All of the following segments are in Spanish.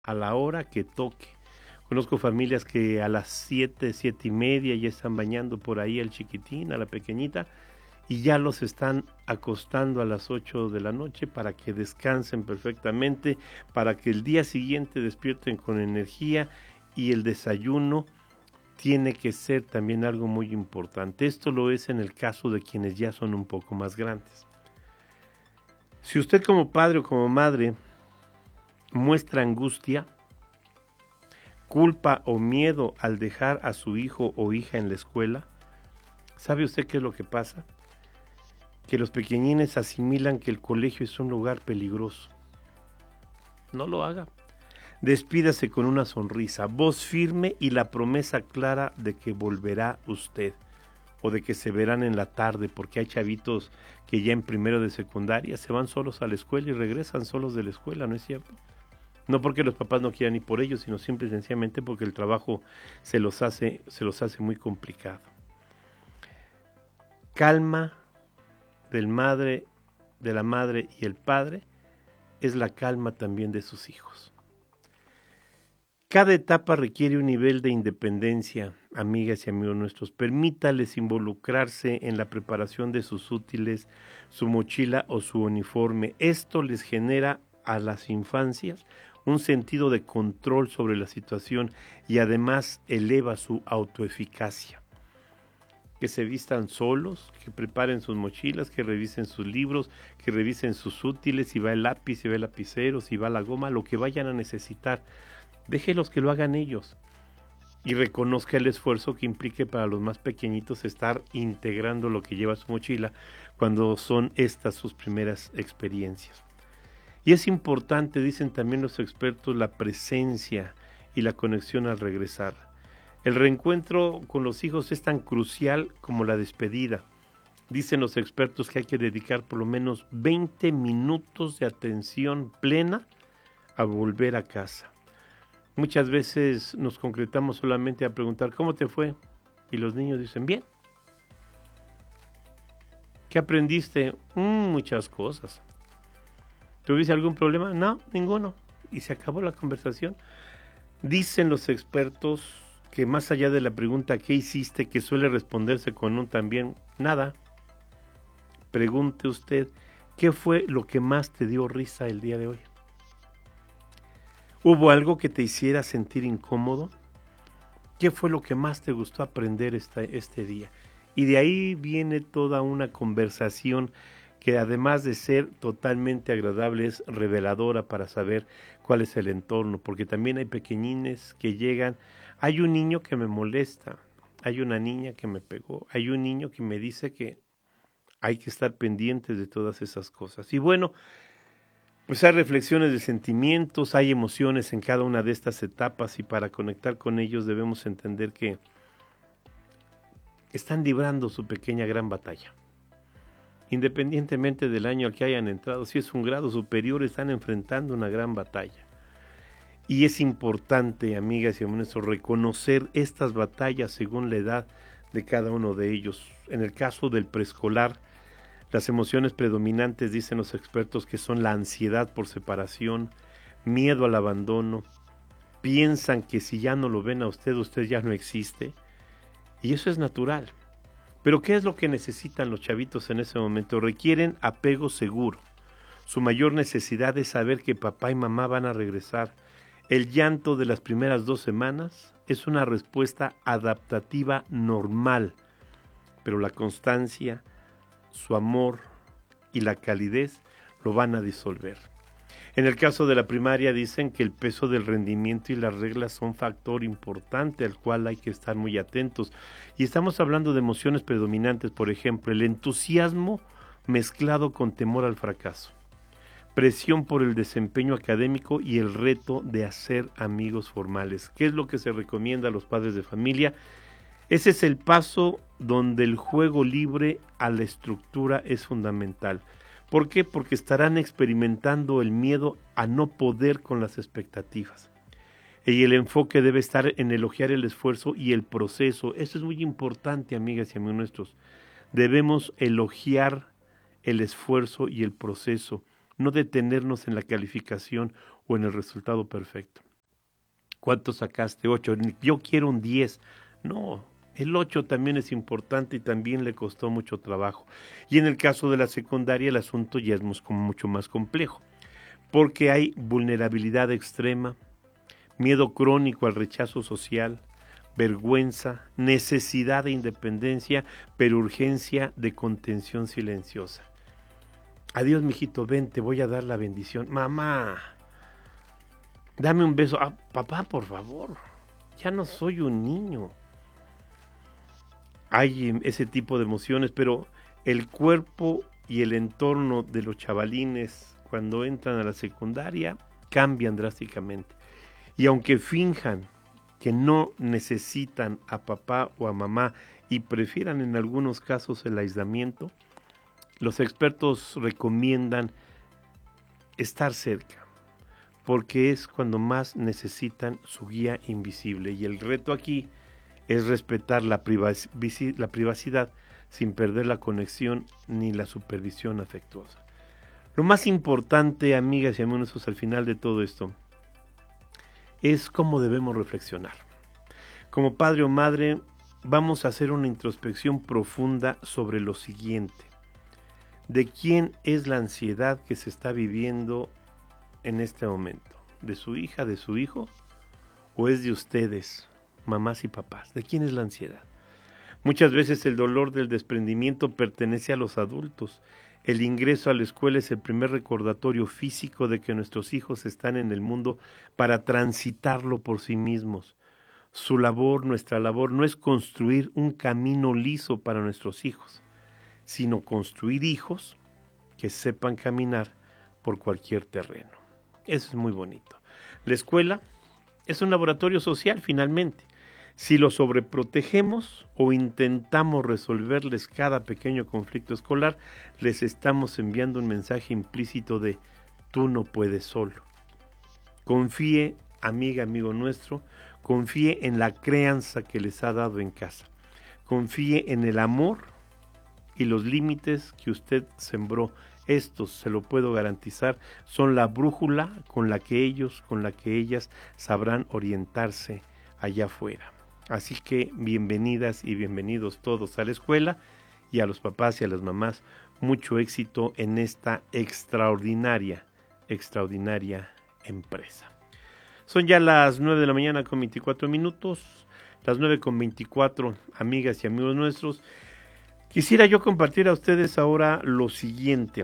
a la hora que toque. Conozco familias que a las 7, 7:30 ya están bañando por ahí al chiquitín, a la pequeñita, y ya los están acostando a las 8 de la noche para que descansen perfectamente, para que el día siguiente despierten con energía, y el desayuno tiene que ser también algo muy importante. Esto lo es en el caso de quienes ya son un poco más grandes. Si usted como padre o como madre muestra angustia, culpa o miedo al dejar a su hijo o hija en la escuela, ¿sabe usted qué es lo que pasa? Que los pequeñines asimilan que el colegio es un lugar peligroso. No lo haga. Despídase con una sonrisa, voz firme y la promesa clara de que volverá usted, o de que se verán en la tarde, porque hay chavitos que ya en primero de secundaria se van solos a la escuela y regresan solos de la escuela, ¿no es cierto? No porque los papás no quieran ir por ellos, sino simple y sencillamente porque el trabajo se los hace muy complicado. Calma de la madre y el padre es la calma también de sus hijos. Cada etapa requiere un nivel de independencia, amigas y amigos nuestros. Permítales involucrarse en la preparación de sus útiles, su mochila o su uniforme. Esto les genera a las infancias un sentido de control sobre la situación y además eleva su autoeficacia. Que se vistan solos, que preparen sus mochilas, que revisen sus libros, que revisen sus útiles, si va el lápiz, si va el lapicero, si va la goma, lo que vayan a necesitar. Déjelos que lo hagan ellos y reconozca el esfuerzo que implique para los más pequeñitos estar integrando lo que lleva su mochila cuando son estas sus primeras experiencias. Y es importante, dicen también los expertos, la presencia y la conexión al regresar. El reencuentro con los hijos es tan crucial como la despedida. Dicen los expertos que hay que dedicar por lo menos 20 minutos de atención plena a volver a casa. Muchas veces nos concretamos solamente a preguntar ¿cómo te fue? Y los niños dicen bien. ¿Qué aprendiste? Muchas cosas. ¿Tuviste algún problema? No, ninguno. Y se acabó la conversación. Dicen los expertos que más allá de la pregunta ¿qué hiciste? Que suele responderse con un también nada. Pregunte usted ¿qué fue lo que más te dio risa el día de hoy? ¿Hubo algo que te hiciera sentir incómodo? ¿Qué fue lo que más te gustó aprender este día? Y de ahí viene toda una conversación que además de ser totalmente agradable es reveladora para saber cuál es el entorno, porque también hay pequeñines que llegan, hay un niño que me molesta, hay una niña que me pegó, hay un niño que me dice que hay que estar pendientes de todas esas cosas. Y bueno, pues hay reflexiones de sentimientos, hay emociones en cada una de estas etapas y para conectar con ellos debemos entender que están librando su pequeña gran batalla. Independientemente del año al que hayan entrado, si es un grado superior, están enfrentando una gran batalla. Y es importante, amigas y amigos, reconocer estas batallas según la edad de cada uno de ellos. En el caso del preescolar, las emociones predominantes, dicen los expertos, que son la ansiedad por separación, miedo al abandono, piensan que si ya no lo ven a usted, usted ya no existe, y eso es natural. Pero ¿qué es lo que necesitan los chavitos en ese momento? Requieren apego seguro. Su mayor necesidad es saber que papá y mamá van a regresar. El llanto de las primeras 2 semanas es una respuesta adaptativa normal, pero la constancia, su amor y la calidez lo van a disolver. En el caso de la primaria dicen que el peso del rendimiento y las reglas son factor importante al cual hay que estar muy atentos. Y estamos hablando de emociones predominantes, por ejemplo, el entusiasmo mezclado con temor al fracaso, presión por el desempeño académico y el reto de hacer amigos formales. ¿Qué es lo que se recomienda a los padres de familia? Ese es el paso donde el juego libre a la estructura es fundamental. ¿Por qué? Porque estarán experimentando el miedo a no poder con las expectativas. Y el enfoque debe estar en elogiar el esfuerzo y el proceso. Eso es muy importante, amigas y amigos nuestros. Debemos elogiar el esfuerzo y el proceso, no detenernos en la calificación o en el resultado perfecto. ¿Cuánto sacaste? 8. Yo quiero un 10. No, el 8 también es importante y también le costó mucho trabajo. Y en el caso de la secundaria el asunto ya es como mucho más complejo, porque hay vulnerabilidad extrema, miedo crónico al rechazo social, vergüenza, necesidad de independencia, pero urgencia de contención silenciosa. Adiós, mijito, ven, te voy a dar la bendición. Mamá, dame un beso. Ah, papá, por favor, ya no soy un niño. Hay ese tipo de emociones, pero el cuerpo y el entorno de los chavalines cuando entran a la secundaria cambian drásticamente. Y aunque finjan que no necesitan a papá o a mamá y prefieran en algunos casos el aislamiento, los expertos recomiendan estar cerca, porque es cuando más necesitan su guía invisible. Y el reto aquí es respetar la privacidad sin perder la conexión ni la supervisión afectuosa. Lo más importante, amigas y amigos, al final de todo esto, es cómo debemos reflexionar. Como padre o madre, vamos a hacer una introspección profunda sobre lo siguiente. ¿De quién es la ansiedad que se está viviendo en este momento? ¿De su hija, de su hijo? ¿O es de ustedes, mamás y papás? ¿De quién es la ansiedad? Muchas veces el dolor del desprendimiento pertenece a los adultos. El ingreso a la escuela es el primer recordatorio físico de que nuestros hijos están en el mundo para transitarlo por sí mismos. Su labor, nuestra labor, no es construir un camino liso para nuestros hijos, sino construir hijos que sepan caminar por cualquier terreno. Eso es muy bonito. La escuela es un laboratorio social finalmente. Si lo sobreprotegemos o intentamos resolverles cada pequeño conflicto escolar, les estamos enviando un mensaje implícito de tú no puedes solo. Confíe, amiga, amigo nuestro, confíe en la crianza que les ha dado en casa. Confíe en el amor y los límites que usted sembró. Estos, se lo puedo garantizar, son la brújula con la que ellos, con la que ellas sabrán orientarse allá afuera. Así que bienvenidas y bienvenidos todos a la escuela, y a los papás y a las mamás, mucho éxito en esta extraordinaria empresa. Son ya las 9 de la mañana con 24 minutos, las 9 con 24, amigas y amigos nuestros. Quisiera yo compartir a ustedes ahora lo siguiente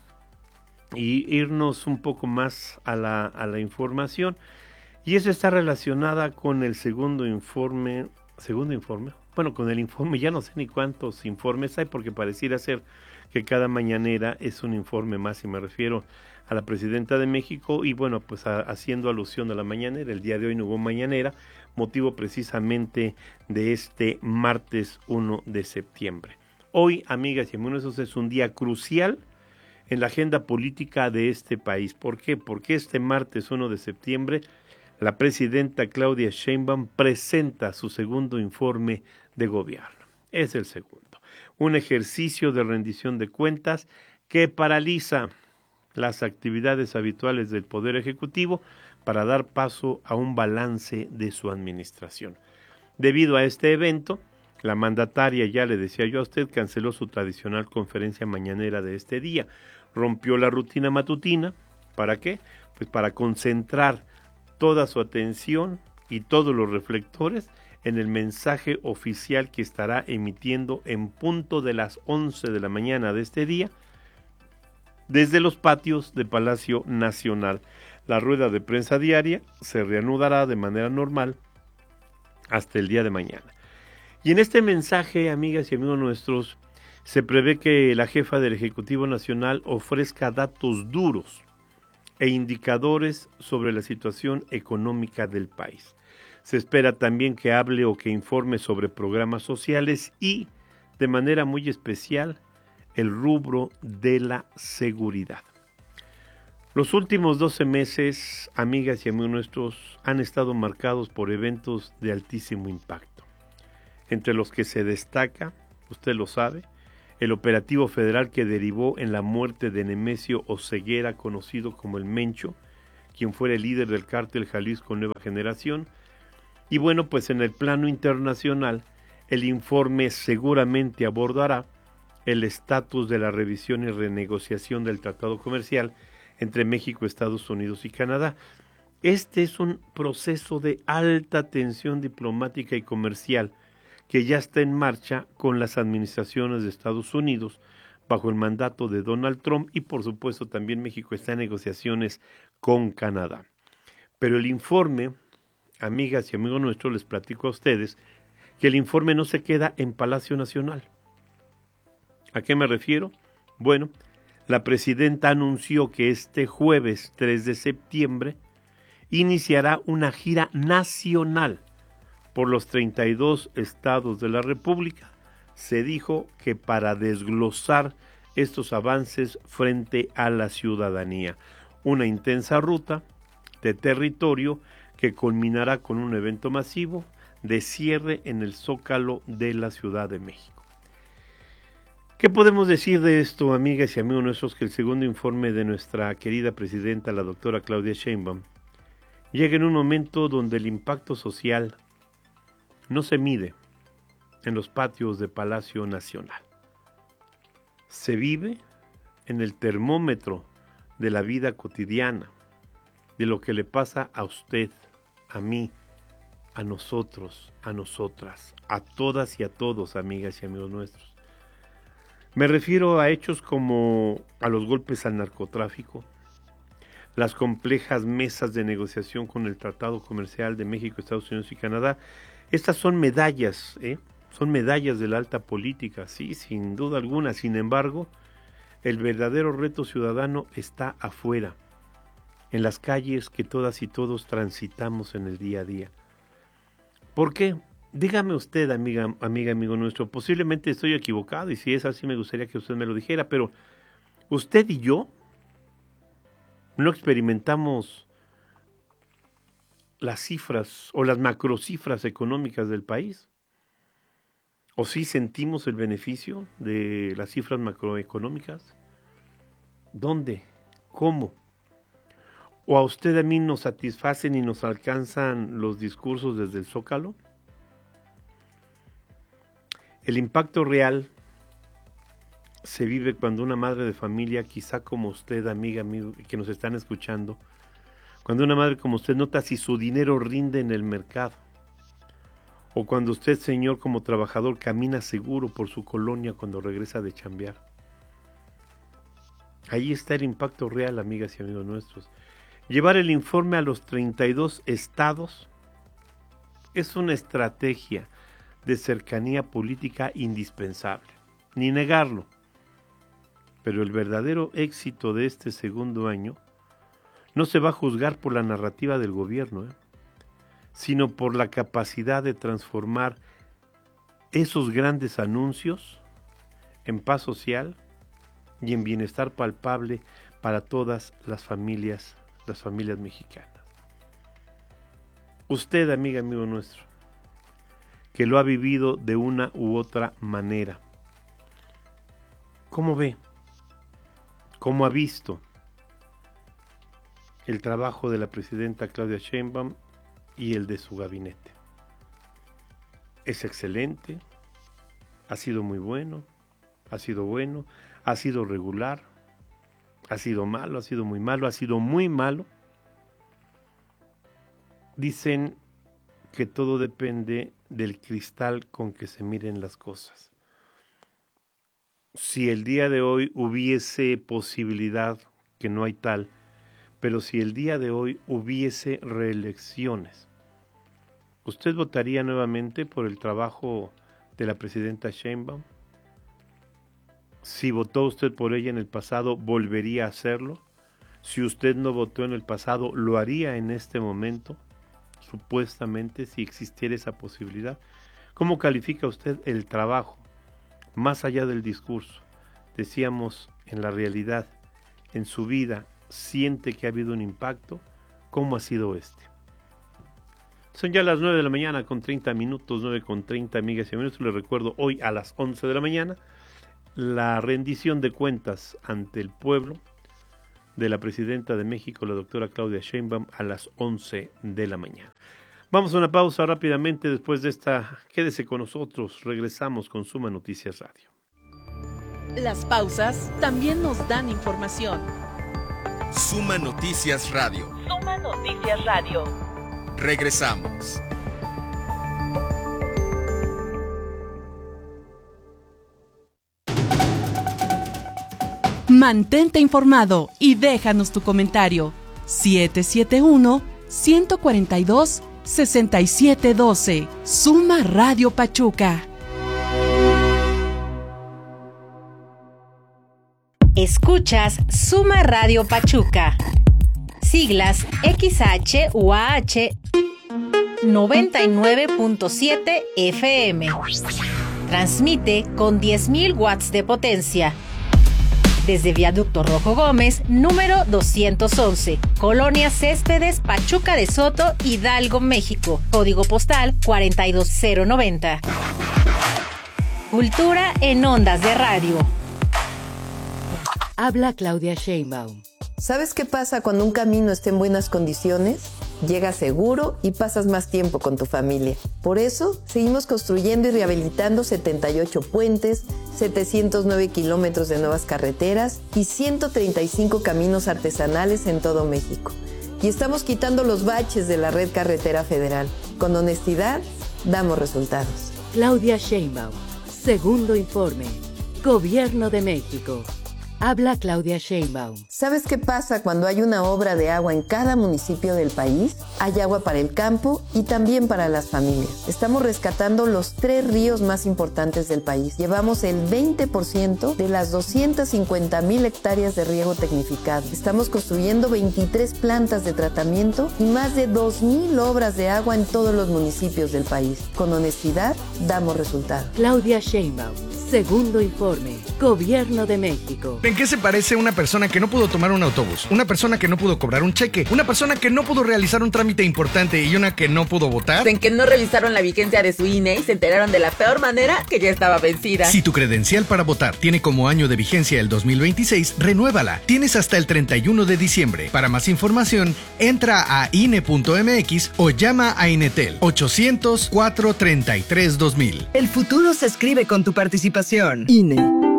y irnos un poco más a la información, y eso está relacionada con el segundo informe, bueno, con el informe, ya no sé ni cuántos informes hay, porque pareciera ser que cada mañanera es un informe más, y me refiero a la presidenta de México, y bueno, pues haciendo alusión a la mañanera, el día de hoy no hubo mañanera, motivo precisamente de este martes 1 de septiembre. Hoy, amigas y amigos, es un día crucial en la agenda política de este país. ¿Por qué? Porque este martes 1 de septiembre la presidenta Claudia Sheinbaum presenta su segundo informe de gobierno. Es el segundo. Un ejercicio de rendición de cuentas que paraliza las actividades habituales del Poder Ejecutivo para dar paso a un balance de su administración. Debido a este evento, la mandataria, ya le decía yo a usted, canceló su tradicional conferencia mañanera de este día. Rompió la rutina matutina. ¿Para qué? Pues para concentrar toda su atención y todos los reflectores en el mensaje oficial que estará emitiendo en punto de las 11 de la mañana de este día desde los patios de Palacio Nacional. La rueda de prensa diaria se reanudará de manera normal hasta el día de mañana. Y en este mensaje, amigas y amigos nuestros, se prevé que la jefa del Ejecutivo Nacional ofrezca datos duros e indicadores sobre la situación económica del país. Se espera también que hable o que informe sobre programas sociales y, de manera muy especial, el rubro de la seguridad. Los últimos 12 meses, amigas y amigos nuestros, han estado marcados por eventos de altísimo impacto, entre los que se destaca, usted lo sabe, el operativo federal que derivó en la muerte de Nemesio Oseguera, conocido como el Mencho, quien fuera el líder del cártel Jalisco Nueva Generación. Y bueno, pues en el plano internacional, el informe seguramente abordará el estatus de la revisión y renegociación del tratado comercial entre México, Estados Unidos y Canadá. Este es un proceso de alta tensión diplomática y comercial que ya está en marcha con las administraciones de Estados Unidos bajo el mandato de Donald Trump, y por supuesto también México está en negociaciones con Canadá. Pero el informe, amigas y amigos nuestros, les platico a ustedes que el informe no se queda en Palacio Nacional. ¿A qué me refiero? Bueno, la presidenta anunció que este jueves 3 de septiembre iniciará una gira nacional por los 32 estados de la República. Se dijo que para desglosar estos avances frente a la ciudadanía. Una intensa ruta de territorio que culminará con un evento masivo de cierre en el Zócalo de la Ciudad de México. ¿Qué podemos decir de esto, amigas y amigos nuestros? Que el segundo informe de nuestra querida presidenta, la doctora Claudia Sheinbaum, llega en un momento donde el impacto social no se mide en los patios de Palacio Nacional. Se vive en el termómetro de la vida cotidiana, de lo que le pasa a usted, a mí, a nosotros, a nosotras, a todas y a todos, amigas y amigos nuestros. Me refiero a hechos como a los golpes al narcotráfico, las complejas mesas de negociación con el Tratado Comercial de México, Estados Unidos y Canadá. Estas son medallas, son medallas de la alta política, sí, sin duda alguna. Sin embargo, el verdadero reto ciudadano está afuera, en las calles que todas y todos transitamos en el día a día. ¿Por qué? Dígame usted, amiga, amigo nuestro, posiblemente estoy equivocado, y si es así me gustaría que usted me lo dijera, pero usted y yo no experimentamos las cifras o las macrocifras económicas del país. ¿O sí sentimos el beneficio de las cifras macroeconómicas? ¿Dónde? ¿Cómo? ¿O a usted, a mí, nos satisfacen y nos alcanzan los discursos desde el Zócalo? El impacto real se vive cuando una madre de familia, quizá como usted, amiga, amigo, que nos están escuchando, cuando una madre como usted nota si su dinero rinde en el mercado, o cuando usted, señor, como trabajador, camina seguro por su colonia cuando regresa de chambear. Ahí está el impacto real, amigas y amigos nuestros. Llevar el informe a los 32 estados es una estrategia de cercanía política indispensable, ni negarlo. Pero el verdadero éxito de este segundo año no se va a juzgar por la narrativa del gobierno, sino por la capacidad de transformar esos grandes anuncios en paz social y en bienestar palpable para todas las familias mexicanas. Usted, amiga, amigo nuestro, que lo ha vivido de una u otra manera, ¿cómo ve? ¿Cómo ha visto el trabajo de la presidenta Claudia Sheinbaum y el de su gabinete? Es excelente, ha sido muy bueno, ha sido regular, ha sido malo, ha sido muy malo, ha sido muy malo. Dicen que todo depende del cristal con que se miren las cosas. Si el día de hoy hubiese posibilidad, que no hay tal, pero si el día de hoy hubiese reelecciones, ¿usted votaría nuevamente por el trabajo de la presidenta Sheinbaum? Si votó usted por ella en el pasado, ¿volvería a hacerlo? Si usted no votó en el pasado, ¿lo haría en este momento? Supuestamente, si existiera esa posibilidad. ¿Cómo califica usted el trabajo? Más allá del discurso, decíamos, en la realidad, en su vida, ¿siente que ha habido un impacto? ¿Cómo ha sido este? Son ya las 9 de la mañana con 30 minutos, 9:30, amigas y amigos. Les recuerdo, hoy a las 11 de la mañana, la rendición de cuentas ante el pueblo de la presidenta de México, la doctora Claudia Sheinbaum, a las 11 de la mañana. Vamos a una pausa rápidamente. Después de esta, quédese con nosotros. Regresamos con Suma Noticias Radio. Las pausas también nos dan información. Suma Noticias Radio. Suma Noticias Radio. Regresamos. Mantente informado y déjanos tu comentario. 771-142-6712. Suma Radio Pachuca. Escuchas Suma Radio Pachuca. Siglas XHUAH 99.7 FM. Transmite con 10.000 watts de potencia. Desde Viaducto Rojo Gómez, número 211, Colonia Céspedes, Pachuca de Soto, Hidalgo, México. Código postal 42090. Cultura en ondas de radio. Habla Claudia Sheinbaum. ¿Sabes qué pasa cuando un camino está en buenas condiciones? Llegas seguro y pasas más tiempo con tu familia. Por eso, seguimos construyendo y rehabilitando 78 puentes, 709 kilómetros de nuevas carreteras y 135 caminos artesanales en todo México. Y estamos quitando los baches de la red carretera federal. Con honestidad, damos resultados. Claudia Sheinbaum. Segundo informe. Gobierno de México. Habla Claudia Sheinbaum. ¿Sabes qué pasa cuando hay una obra de agua en cada municipio del país? Hay agua para el campo y también para las familias. Estamos rescatando los 3 ríos más importantes del país. Llevamos el 20% de las 250,000 hectáreas de riego tecnificado. Estamos construyendo 23 plantas de tratamiento y más de 2,000 obras de agua en todos los municipios del país. Con honestidad, damos resultados. Claudia Sheinbaum. Segundo informe. Gobierno de México. ¿En qué se parece una persona que no pudo tomar un autobús? Una persona que no pudo cobrar un cheque. Una persona que no pudo realizar un trámite importante y una que no pudo votar. En que no revisaron la vigencia de su INE y se enteraron de la peor manera que ya estaba vencida. Si tu credencial para votar tiene como año de vigencia el 2026, renuévala. Tienes hasta el 31 de diciembre. Para más información, entra a INE.mx o llama a Inetel 800-433-2000. El futuro se escribe con tu participación. INE.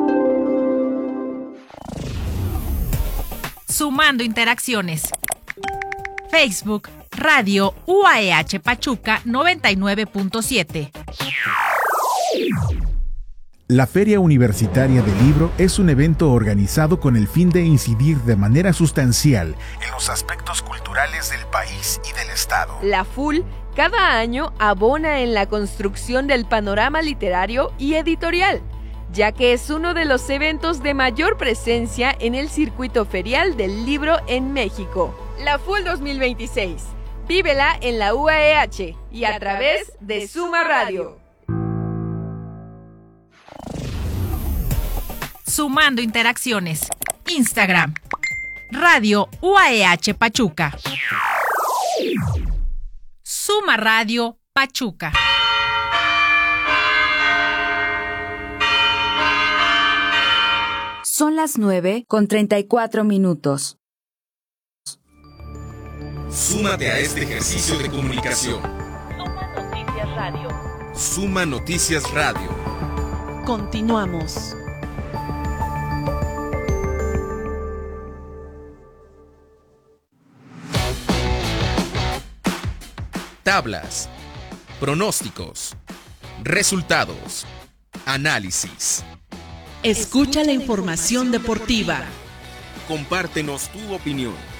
Sumando interacciones. Facebook, Radio UAEH Pachuca 99.7. La Feria Universitaria del Libro es un evento organizado con el fin de incidir de manera sustancial en los aspectos culturales del país y del Estado. La FUL cada año abona en la construcción del panorama literario y editorial, ya que es uno de los eventos de mayor presencia en el circuito ferial del libro en México. La FUL 2026. Vívela en la UAEH y a través de Suma Radio. Sumando interacciones. Instagram. Radio UAEH Pachuca. Suma Radio Pachuca. Son las 9:34. Súmate a este ejercicio de comunicación. Suma Noticias Radio. Suma Noticias Radio. Continuamos. Tablas, pronósticos, resultados, análisis. Escucha la información deportiva. Compártenos tu opinión.